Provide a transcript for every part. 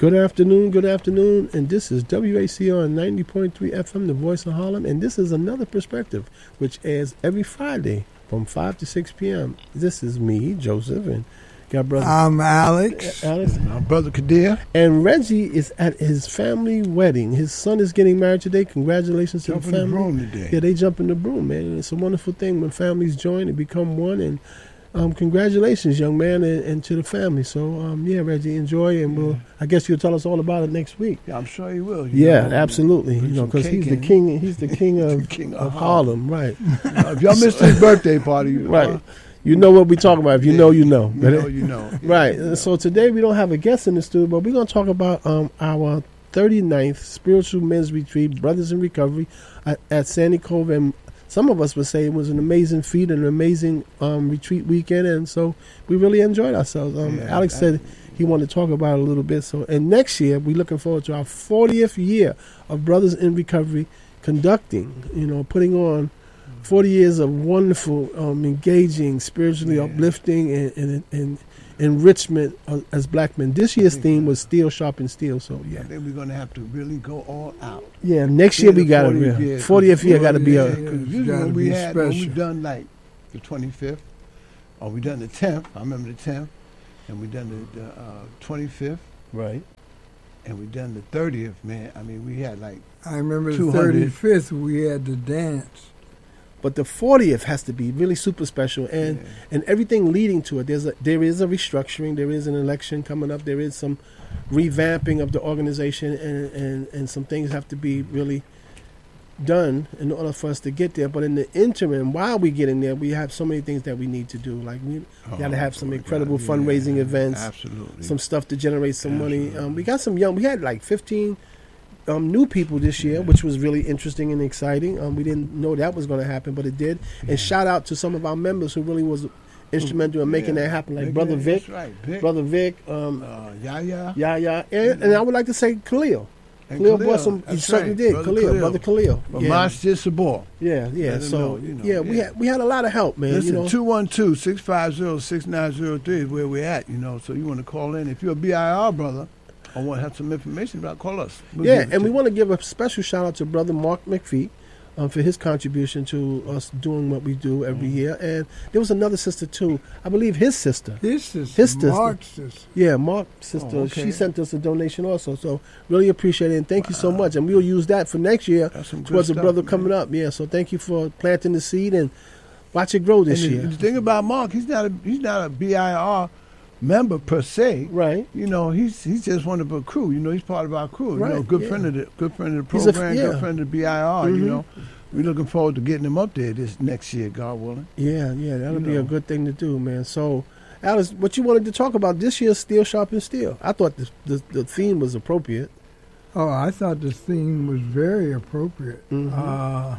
Good afternoon, and this is WACR 90.3 FM, the voice of Harlem, and this is Another Perspective, which airs every Friday from 5 to 6 p.m. This is me, Joseph, and got brother... I'm Alex. My brother Kadir. And Reggie is at his family wedding. His son is getting married today. Congratulations to the family. Jumping the broom today. Yeah, they jump in the broom, man, and it's a wonderful thing when families join and become one, and congratulations, young man, and to the family. So, yeah, Reggie, enjoy, and I guess you'll tell us all about it next week. Yeah, I'm sure he will. Absolutely. Because he's the king. He's the king of Harlem, right? If y'all missed his birthday party, right? You know what we talking about. If you know, you know. You know. Right. So today we don't have a guest in the studio, but we're going to talk about our 39th Spiritual Men's Retreat, Brothers in Recovery, at Sandy Cove, and some of us would say it was an amazing feat, an amazing retreat weekend, and so we really enjoyed ourselves. Alex said he wanted to talk about it a little bit. So, and next year we're looking forward to our 40th year of Brothers in Recovery, conducting, putting on 40 years of wonderful, engaging, spiritually uplifting, and enrichment as black men. This year's theme was Steel Sharpen Steel. So I think we're going to have to really go all out. Yeah, next year we got to 40th year got to be a. When we done like the 25th, or we done the 10th. I remember the 10th, and we done the 25th, right, and we done the 30th. Man, I mean, we had like. I remember the 35th. We had the dance. But the 40th has to be really super special, and everything leading to it. There is a restructuring. There is an election coming up. There is some revamping of the organization, and some things have to be really done in order for us to get there. But in the interim, while we get in there, we have so many things that we need to do. Like we got to have some incredible fundraising events, absolutely, some stuff to generate some money. We got some young. We had like 15. New people this year, which was really interesting and exciting. We didn't know that was going to happen, but it did. And shout out to some of our members who really was instrumental in making that happen, like Brother Vic, Brother Vic, Yaya, and I would like to say Khalil. Khalil brought some. He certainly did. Brother Khalil. Masjid Sabor. Yeah. So we had a lot of help, man. Listen, 212-650-6903 is where we're at. So you want to call in if you're a BIR brother. I want to have some information about. Call us. And we want to give a special shout out to Brother Mark McPhee for his contribution to us doing what we do every year. And there was another sister too. I believe his sister. Mark's sister. Yeah, Mark's sister. Oh, okay. She sent us a donation also. So really appreciate it, and thank you so much. And we'll use that for next year towards the brother coming up. Yeah. So thank you for planting the seed and watch it grow this year. The thing about Mark, he's not a BIR member per se, right? He's just one of a crew. He's part of our crew. Right. Good friend of the program, good friend of the BIR. Mm-hmm. We're looking forward to getting him up there this next year, God willing. Yeah, that'll be a good thing to do, man. So, Alice, what you wanted to talk about this year's Steel Sharpen Steel? I thought the theme was appropriate. Oh, I thought the theme was very appropriate. Mm-hmm.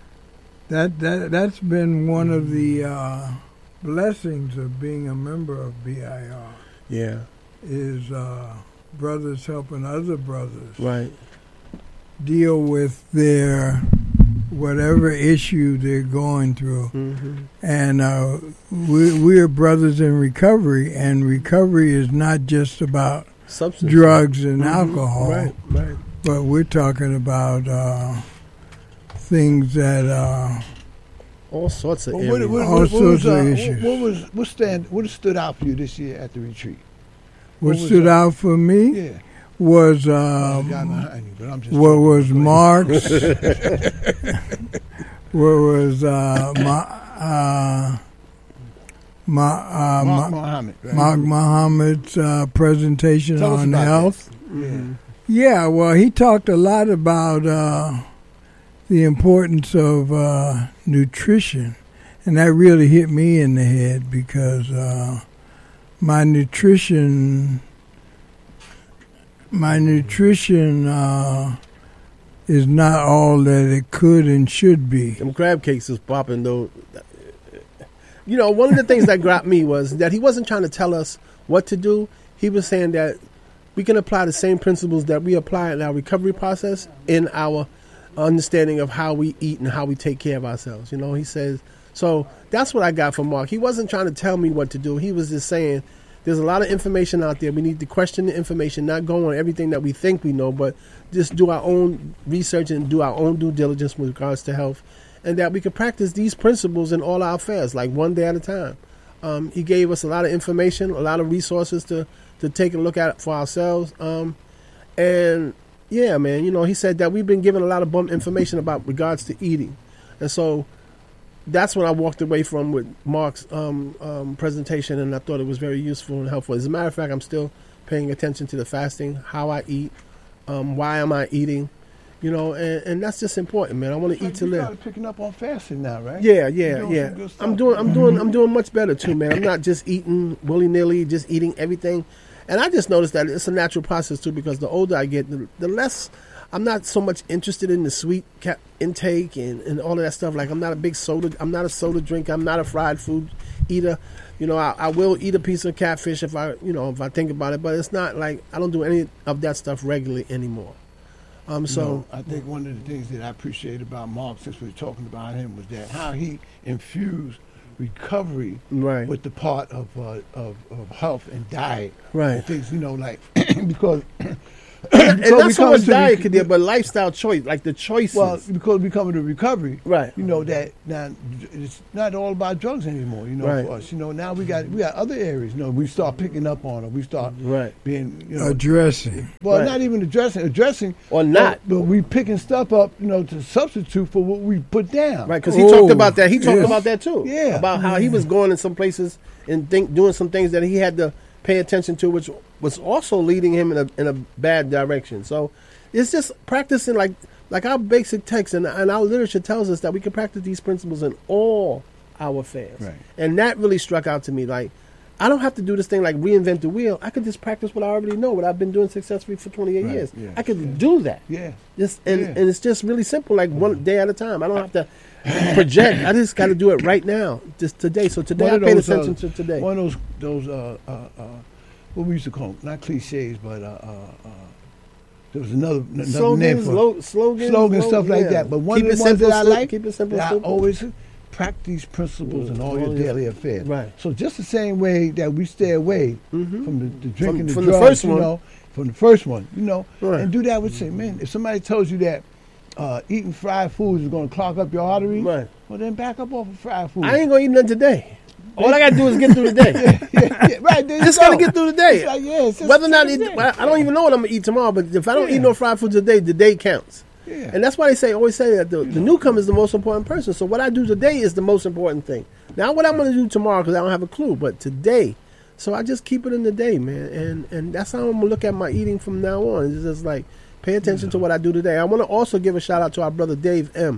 That's been one of the blessings of being a member of BIR. Yeah. Is brothers helping other brothers. Right. Deal with their whatever issue they're going through. Mm-hmm. And we're brothers in recovery, and recovery is not just about substance, drugs and alcohol. Right. But we're talking about things that all sorts of areas. All sorts of issues. What stood out for you this year at the retreat? What stood out for me? Yeah. Was Mark's? What was Mark Muhammad? Right? Mark Muhammad's presentation on health. Yeah, well, he talked a lot about the importance of nutrition, and that really hit me in the head because my nutrition is not all that it could and should be. Them crab cakes is popping though. One of the things that got me was that he wasn't trying to tell us what to do. He was saying that we can apply the same principles that we apply in our recovery process in our understanding of how we eat and how we take care of ourselves. He says, so that's what I got from Mark. He wasn't trying to tell me what to do. He was just saying there's a lot of information out there. We need to question the information, not go on everything that we think we know, but just do our own research and do our own due diligence with regards to health, and that we can practice these principles in all our affairs, like one day at a time. He gave us a lot of information, a lot of resources to take a look at for ourselves. And yeah, man, he said that we've been given a lot of bump information about regards to eating. And so that's what I walked away from with Mark's presentation, and I thought it was very useful and helpful. As a matter of fact, I'm still paying attention to the fasting, how I eat, why am I eating, and that's just important, man. I want to eat to live. You started picking up on fasting now, right? Yeah. I'm doing much better too, man. I'm not just eating willy-nilly, just eating everything. And I just noticed that it's a natural process too, because the older I get, the less I'm not so much interested in the sweet intake and all of that stuff. Like I'm not a soda drinker. I'm not a fried food eater. I will eat a piece of catfish if I think about it, but it's not like I don't do any of that stuff regularly anymore. I think one of the things that I appreciate about Mark, since we're talking about him, was that how he infused recovery with the part of health and diet. Right. And things, because and not so much diet could do, but lifestyle choice, like the choices. Well, because we come to recovery, right? That now it's not all about drugs anymore. For us, now we got other areas. We start picking up on, or we start being addressing. Well, not even addressing, or not. But we picking stuff up, to substitute for what we put down. Right, because he talked about that. He talked about that too. Yeah, about how he was going in some places and doing some things that he had to pay attention to, which was also leading him in a bad direction. So it's just practicing like our basic text and our literature tells us that we can practice these principles in all our affairs. Right. And that really struck out to me. Like, I don't have to do this thing like reinvent the wheel. I could just practice what I already know, what I've been doing successfully for 28 years. Yeah. I could do that. Yeah. And it's just really simple, like one day at a time. I don't have to project. I just got to do it right now, just today. So today I paid attention to today. One of those what we used to call them, not cliches, but there was another name for slogans, stuff like that. But one of the ones that I like, keep it simple, I always practice these principles in all your daily affairs. Right. So just the same way that we stay away from the drinking, from the drugs, the first one. From the first one, right. And do that with say, man, if somebody tells you that eating fried foods is going to clog up your arteries, right. Well, then back up off of fried food. I ain't going to eat nothing today. All I got to do is get through the day. Right. Just got to get through the day. Whether or not I don't even know what I'm going to eat tomorrow, but if I don't eat no fried food today, the day counts. Yeah. And that's why always say that the newcomer is the most important person. So what I do today is the most important thing. Now what I'm going to do tomorrow, because I don't have a clue, but today. So I just keep it in the day, man. And that's how I'm going to look at my eating from now on. It's just like, pay attention to what I do today. I want to also give a shout out to our brother Dave M.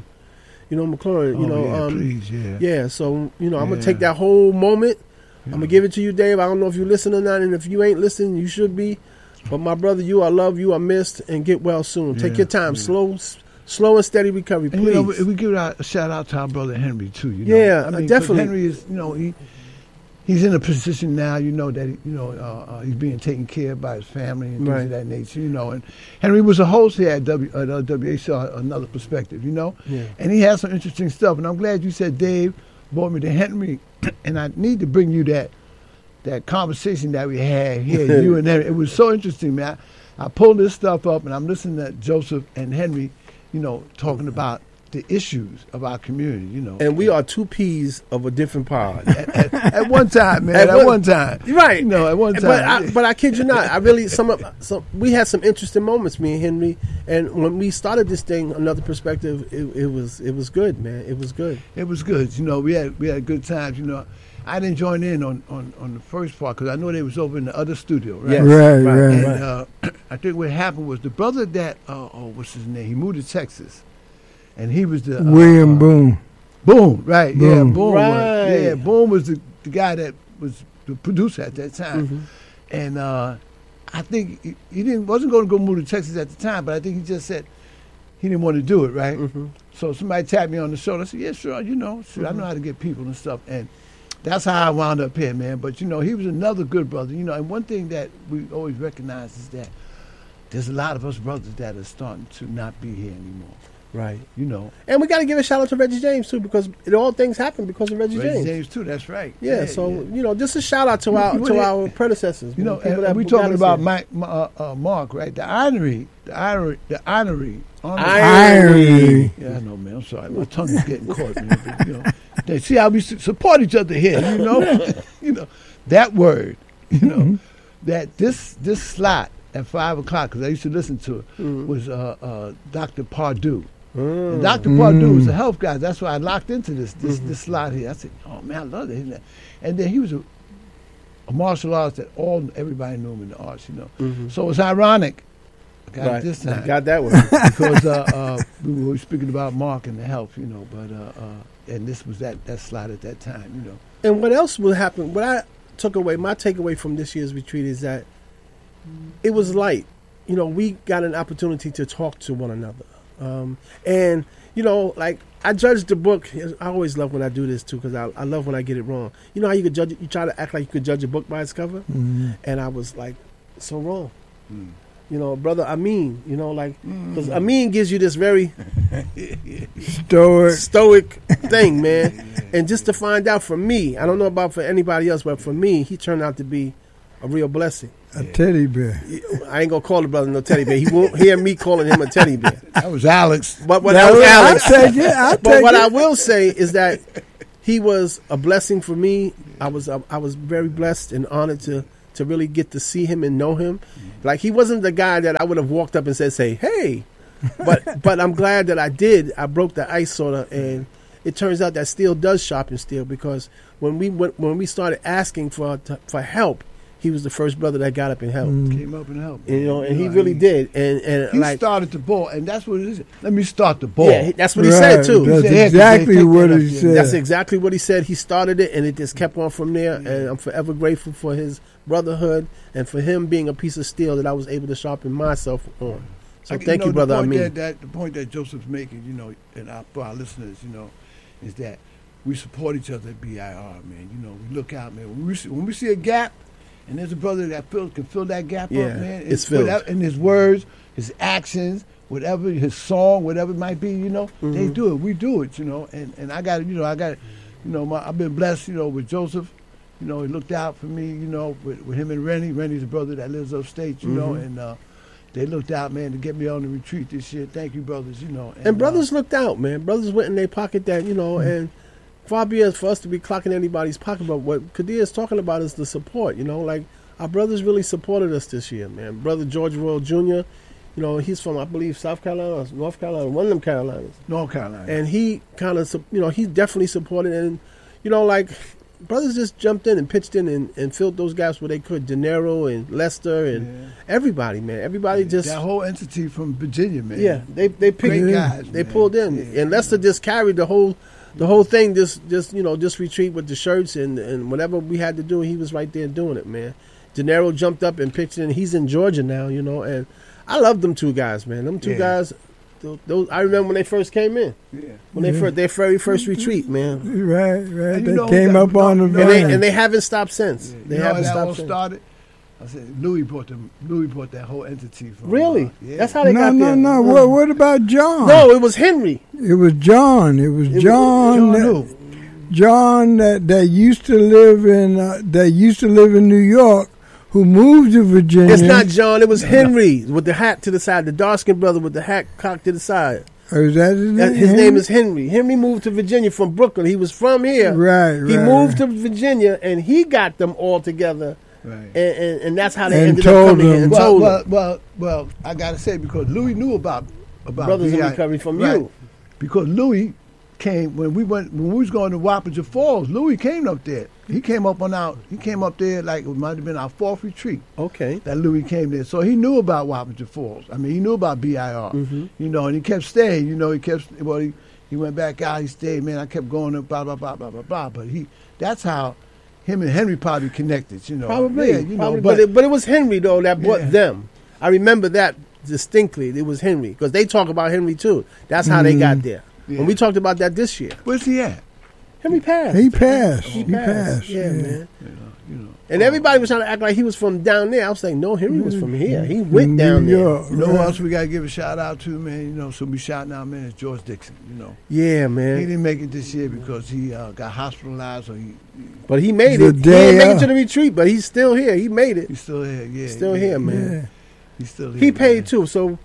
McLaurin, please, yeah. So, I'm going to take that whole moment. I'm going to give it to you, Dave. I don't know if you listen or not, and if you ain't listening, you should be. But my brother, I love you, I missed, and get well soon. Take your time. Slow and steady recovery, please. And, we give a shout out to our brother Henry, too. Yeah, definitely. Henry is, he's in a position now, that he's being taken care of by his family and things of that nature, And Henry was a host here at WHR, Another Perspective, Yeah. And he has some interesting stuff. And I'm glad you said Dave brought me to Henry, and I need to bring you that conversation that we had here, you and Henry. It was so interesting, man. I pulled this stuff up, and I'm listening to Joseph and Henry, talking about the issues of our community, And we are two peas of a different pod. At one time, man. At one time. Right. At one time. But I kid you not. I really, we had some interesting moments, me and Henry. And when we started this thing, Another Perspective, it was good, man. It was good. It was good. We had good times, I didn't join in on the first part because I know they was over in the other studio, right? Yes. Right. And I think what happened was the brother that, what's his name? He moved to Texas. And he was the William Boone. Boone, right? Boone. Yeah, Boone. Right. Boone was the guy that was the producer at that time, and I think he wasn't going to go move to Texas at the time, but I think he just said he didn't want to do it, right? So somebody tapped me on the shoulder. I said, "Yeah, sure, sure, I know how to get people and stuff," and that's how I wound up here, man. But he was another good brother, And one thing that we always recognize is that there's a lot of us brothers that are starting to not be here anymore. Right. You know. And we got to give a shout out to Reggie James too, because all things happen because of Reggie James. Reggie James too. That's right. Yeah. Just a shout out to our predecessors. You know, and we talking about Mark, right? The honorary. Irony. Yeah, I know, man. I'm sorry. My tongue is getting caught, man. But, you know, they see how we support each other here. You know, you know that word. You know that this slot at 5 o'clock, because I used to listen to it, was Dr. Pardue. And Dr. Pardue was a health guy. That's why I locked into this slot here. I said, oh man, I love it. And then he was a martial artist that everybody knew him in the arts. You know, so it's ironic. Got it this time. Got that one. Because we were speaking about Mark and the health, you know, but and this was that slot at that time, you know. And what else will happen? What I took away, my takeaway from this year's retreat is that it was light. You know, we got an opportunity to talk to one another. And, you know, like I judged the book. I always love when I do this too, because I love when I get it wrong. You know how you could judge it? You try to act like you could judge a book by its cover. And I was like, so wrong. You know, brother Amin, you know, like, because Amin gives you this very stoic thing, man. And just to find out for me, I don't know about for anybody else, but for me, he turned out to be a real blessing. A teddy bear. I ain't going to call the brother no teddy bear. He won't hear me calling him a teddy bear. That was Alex. But that was Alex. I'll take what it. I will say is that he was a blessing for me. I was very blessed and honored to really get to see him and know him. Like, he wasn't the guy that I would have walked up and said, hey. But I'm glad that I did. I broke the ice sort of, and it turns out that steel does sharpen steel, because when we started asking for help, he was the first brother that got up and helped. Came up and helped. You know, and he really did. And he started the ball, and that's what it is. Let me start the ball. Yeah, that's what he said too. That's exactly what he said. That's exactly what he said. He started it, and it just kept on from there. And I'm forever grateful for his brotherhood and for him being a piece of steel that I was able to sharpen myself on. So thank you, brother. The point that Joseph's making, you know, and for our listeners, you know, is that we support each other at BIR, man. You know, we look out, man. When we see a gap, and there's a brother that can fill that gap up, man. It's filled. In his words, his actions, whatever, his song, whatever it might be, you know, they do it. We do it, you know. And I've been blessed, you know, with Joseph. You know, he looked out for me, you know, with him and Rennie. Rennie's a brother that lives upstate, you know, and they looked out, man, to get me on the retreat this year. Thank you, brothers, you know. And brothers looked out, man. Brothers went in their pocket that, you know, and far be it for us to be clocking anybody's pocket, but what Kadir is talking about is the support, you know. Like, our brothers really supported us this year, man. Brother George Royal Jr., you know, he's from, I believe, South Carolina or North Carolina, one of them Carolinas. North Carolina. And he kind of, you know, he definitely supported, and, you know, like, brothers just jumped in and pitched in and filled those gaps where they could. De Niro and Lester and everybody, man. Everybody just... That whole entity from Virginia, man. Yeah, they picked great guys, they man. pulled in. Yeah, and Lester just carried the whole thing, just retreat with the shirts and whatever we had to do, he was right there doing it, man. De Niro jumped up and pitched in. He's in Georgia now, you know, and I love them two guys, man. Them two guys, those, I remember when they first came in. Yeah. When their very first retreat, man. Right. They came up on the van. And they haven't stopped since. Yeah. They haven't stopped since. Started? I said Louis brought that whole entity from. Really? That's how they got there. No. What about John? No, it was Henry. It was John. John that used to live in New York, who moved to Virginia. It's not John. It was Henry with the hat to the side. The dark-skinned brother with the hat cocked to the side. Oh, is that his name? His name is Henry. Henry moved to Virginia from Brooklyn. He was from here. Right. He moved to Virginia, and he got them all together. Right. And that's how they ended up coming here and told them. Well, I got to say, because Louis knew about Brothers in Recovery from you. Because Louis came when we was going to Wappinger Falls. Louis came up there. He came up there like it might have been our fourth retreat. Okay. That Louis came there, so he knew about Wappinger Falls. I mean, he knew about BIR. You know, and he kept staying. You know, he went back out. He stayed. Man, I kept going up, blah blah blah blah blah blah. But that's how him and Henry probably connected. You know, probably. Yeah, you know, but it was Henry though that brought them. I remember that distinctly. It was Henry because they talk about Henry too. That's how they got there. Yeah. And we talked about that this year. Where's he at? Henry passed. He passed. Yeah, man. you know. And everybody was trying to act like he was from down there. I was saying, no, Henry was from here. He went down there. You know who else we got to give a shout out to, man? You know, so we shouting out, man, is George Dixon, you know. Yeah, man. He didn't make it this year because he got hospitalized. But he made it. He didn't make it to the retreat, but he's still here. He made it. He's still here, yeah. Still here, man. Yeah. He's still here. He paid too, so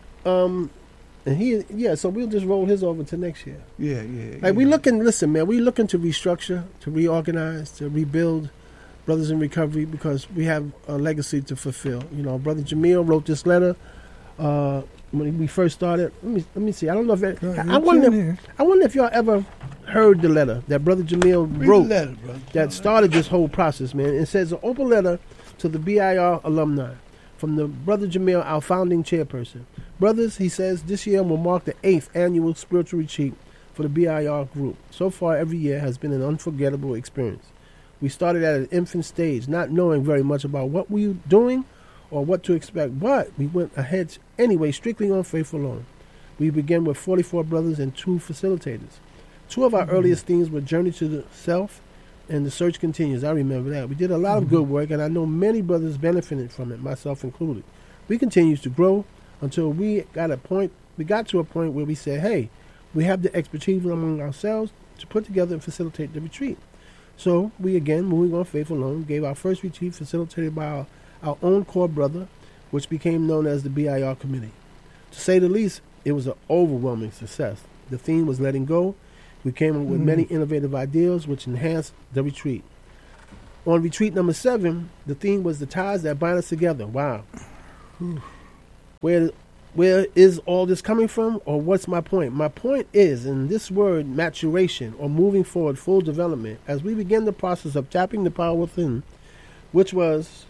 so we'll just roll his over to next year. Yeah. Like we looking to restructure, to reorganize, to rebuild Brothers in Recovery because we have a legacy to fulfill. You know, Brother Jamil wrote this letter when we first started. Let me see. I don't know if I wonder if y'all ever heard the letter that Brother Jamil wrote that started this whole process, man. It says an open letter to the BIR alumni from the Brother Jamil, our founding chairperson. Brothers, he says, this year will mark the 8th annual spiritual retreat for the BIR group. So far, every year has been an unforgettable experience. We started at an infant stage, not knowing very much about what we were doing or what to expect, but we went ahead anyway, strictly on faith alone. We began with 44 brothers and 2 facilitators. 2 of our earliest themes were Journey to the Self and The Search Continues. I remember that. We did a lot of good work, and I know many brothers benefited from it, myself included. We continued to grow until we got to a point where we said, hey, we have the expertise among ourselves to put together and facilitate the retreat. So we, again, moving on faith alone, gave our first retreat facilitated by our own core brother, which became known as the BIR Committee. To say the least, it was an overwhelming success. The theme was letting go. We came up with many innovative ideas which enhanced the retreat. On retreat number 7, the theme was the ties that bind us together. Wow. Where is all this coming from, or what's my point? My point is, in this word, maturation, or moving forward, full development, as we begin the process of tapping the power within, which was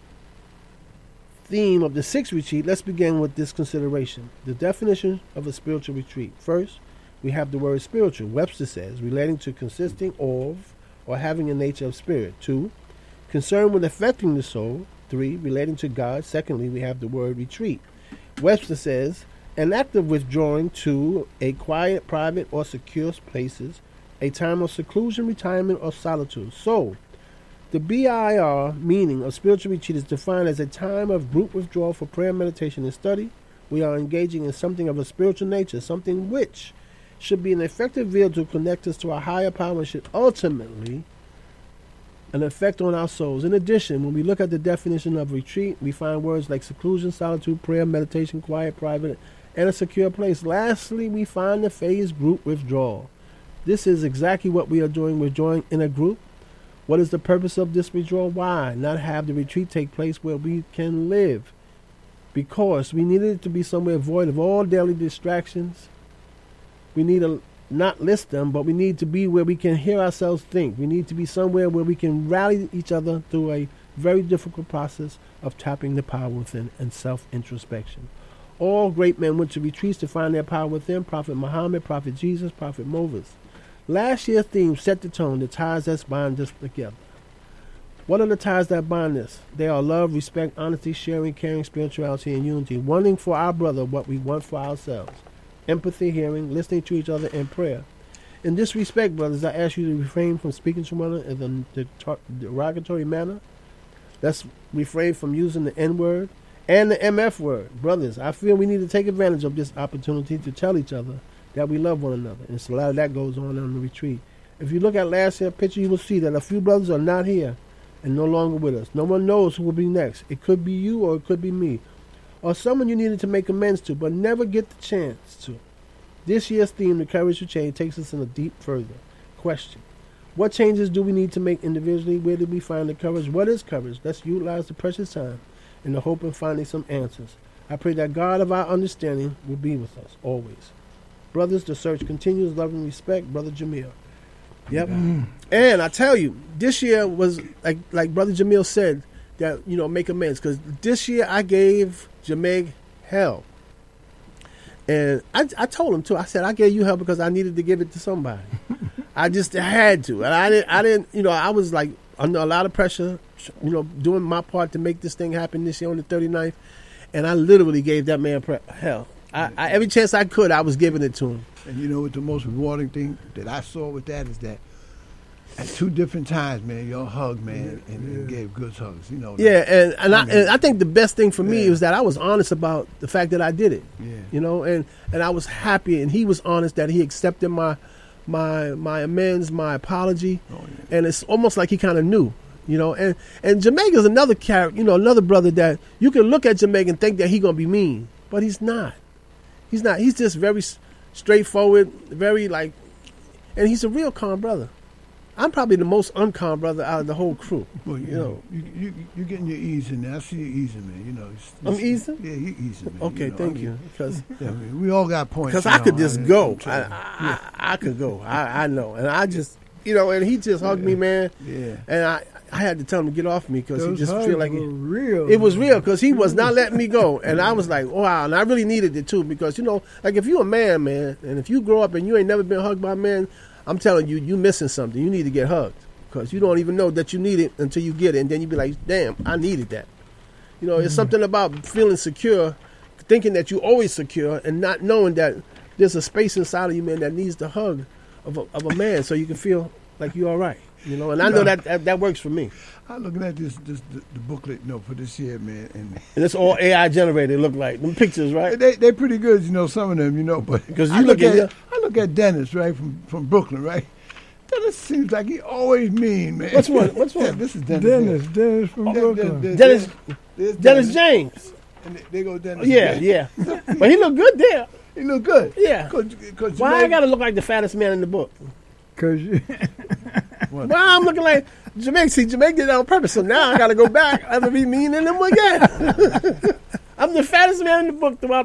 theme of the 6th retreat, let's begin with this consideration. The definition of a spiritual retreat. First, we have the word spiritual. Webster says, relating to consisting of or having a nature of spirit. 2, concerned with affecting the soul. 3, relating to God. Secondly, we have the word retreat. Webster says, an act of withdrawing to a quiet, private, or secure places, a time of seclusion, retirement, or solitude. So, the BIR meaning of spiritual retreat is defined as a time of group withdrawal for prayer, meditation, and study. We are engaging in something of a spiritual nature, something which should be an effective vehicle to connect us to our higher power and should ultimately an effect on our souls. In addition, when we look at the definition of retreat, we find words like seclusion, solitude, prayer, meditation, quiet, private, and a secure place. Lastly, we find the phase group withdrawal. This is exactly what we are doing. We're joining in a group. What is the purpose of this withdrawal? Why not have the retreat take place where we can live? Because we needed it to be somewhere void of all daily distractions. We need to not list them, but we need to be where we can hear ourselves think. We need to be somewhere where we can rally each other through a very difficult process of tapping the power within and self-introspection. All great men went to retreats to find their power within. Prophet Muhammad, Prophet Jesus, Prophet Moses. Last year's theme set the tone, the ties that bind us together. What are the ties that bind us? They are love, respect, honesty, sharing, caring, spirituality, and unity. Wanting for our brother what we want for ourselves. Empathy, hearing, listening to each other, and prayer. In this respect, brothers, I ask you to refrain from speaking to one another in a derogatory manner. Let's refrain from using the N-word and the MF word. Brothers, I feel we need to take advantage of this opportunity to tell each other that we love one another. And so a lot of that goes on the retreat. If you look at last year's picture, you will see that a few brothers are not here and no longer with us. No one knows who will be next. It could be you or it could be me. Or someone you needed to make amends to, but never get the chance to. This year's theme, The Courage to Change, takes us in a deep further question. What changes do we need to make individually? Where did we find the courage? What is courage? Let's utilize the precious time in the hope of finding some answers. I pray that God of our understanding will be with us always. Brothers, the search continues. Love and respect, Brother Jamil. Yep. And I tell you, this year was, like Brother Jamil said, that, make amends. Because this year I gave Jameg hell. And I told him, too. I said, I gave you hell because I needed to give it to somebody. I just had to. And I didn't, I was like under a lot of pressure, doing my part to make this thing happen this year on the 39th. And I literally gave that man hell. I every chance I could, I was giving it to him. And you know what the most rewarding thing that I saw with that is that at two different times, man, y'all hugged, man, and gave good hugs. You know. Yeah, and I think the best thing for me was that I was honest about the fact that I did it. Yeah. You know, and I was happy, and he was honest that he accepted my amends, my apology, and it's almost like he kind of knew. You know, and Jamaica's another character, you know, another brother that you can look at Jamaica and think that he's gonna be mean, but he's not. He's not. He's just very straightforward, very like, and he's a real calm brother. I'm probably the most uncalm brother out of the whole crew. Well, you know, you're getting your ease in there. I see you easing, man. You know, I'm easing. Yeah, you easing, man. Okay, thank you. Because we all got points. Because I could just go. I could go. I know, and I just, you know, and he just hugged me, man. Yeah. And I had to tell him to get off me because he just hugs feel like real. It was real because he was not letting me go, and I was like, wow, and I really needed it too because, you know, like if you're a man, and if you grow up and you ain't never been hugged by a man, I'm telling you, you missing something. You need to get hugged because you don't even know that you need it until you get it, and then you be like, damn, I needed that. You know, it's something about feeling secure, thinking that you're always secure, and not knowing that there's a space inside of you, man, that needs the hug of a man so you can feel like you're all right. You know, and I know that works for me. I'm looking at the booklet, you know, for this year, man, and it's all AI generated. Look like them pictures, right? They're pretty good, you know, some of them, you know, but because I look at Dennis, right, from Brooklyn, right. Dennis seems like he always mean, man. What's one? Yeah, this is Dennis. Dennis from Brooklyn. Dennis James. And they go Dennis. Yeah. But he look good there. He look good. Yeah. Cause why I gotta look like the fattest man in the book? Because well, I'm looking like Jamaica. See, Jamaica did it on purpose, so now I gotta go back. I have to be mean in him again. I'm the fattest man in the book throughout